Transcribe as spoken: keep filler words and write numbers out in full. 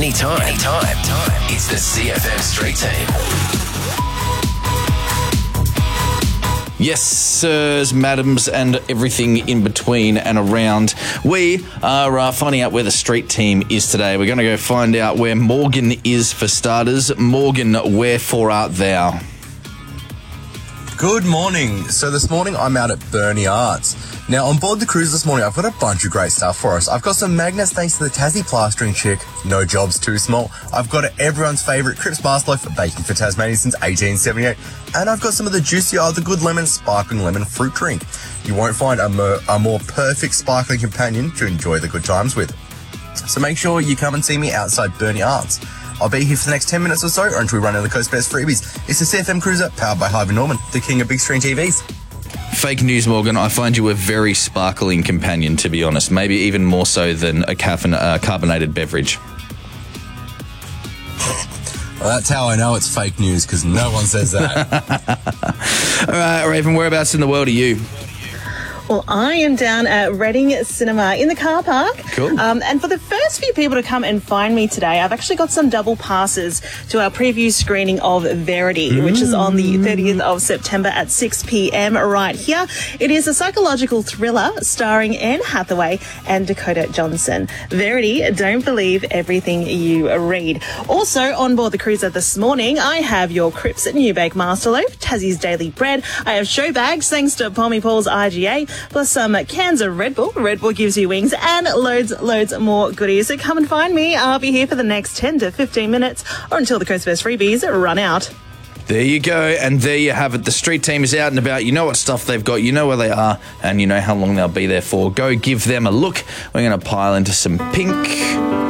anytime. Anytime. It's the C F M Street Team. Yes, sirs, madams, and everything in between and around. We are uh, finding out where the street team is today. We're going to go find out where Morgan is for starters. Morgan, wherefore art thou? Good morning. So this morning I'm out at Burnie Arts. Now on board the cruise this morning I've got a bunch of great stuff for us. I've got some magnets thanks to the Tassie plastering chick. No job's too small. I've got everyone's favourite Cripps Master Loaf for baking for Tasmania since eighteen seventy-eight. And I've got some of the Juicy Are the Good Lemon Sparkling Lemon Fruit Drink. You won't find a, mer- a more perfect sparkling companion to enjoy the good times with. So make sure you come and see me outside Burnie Arts. I'll be here for the next ten minutes or so, or until we run out of the Coast Best freebies. It's the C F M Cruiser, powered by Harvey Norman, the king of big screen T Vs. Fake news, Morgan. I find you a very sparkling companion, to be honest. Maybe even more so than a caffeine, uh, carbonated beverage. Well, that's how I know it's fake news, because no one says that. All right, Raven, whereabouts in the world are you? Well, I am down at Reading Cinema in the car park. Cool. Um, and for the first few people to come and find me today, I've actually got some double passes to our preview screening of Verity, mm. which is on the thirtieth of September at six p.m. right here. It is a psychological thriller starring Anne Hathaway and Dakota Johnson. Verity, don't believe everything you read. Also, on board the cruiser this morning, I have your Cripps New Bake Master Loaf, Tassie's Daily Bread. I have show bags, thanks to Pommy Paul's I G A. Plus some cans of Red Bull. Red Bull gives you wings, and loads, loads more goodies. So come and find me. I'll be here for the next ten to fifteen minutes or until the Coast Best freebies run out. There you go, and there you have it. The street team is out and about. You know what stuff they've got, you know where they are, and you know how long they'll be there for. Go give them a look. We're going to pile into some Pink.